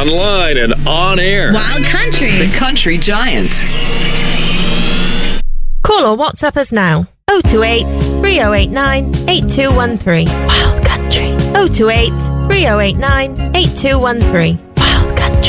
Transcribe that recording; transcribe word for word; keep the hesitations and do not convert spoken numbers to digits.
online and on air. Wild Country. The Country Giant. Call or WhatsApp us now. oh two eight, three oh eight nine, eight two one three. Wild Country. oh two eight, three oh eight nine, eight two one three.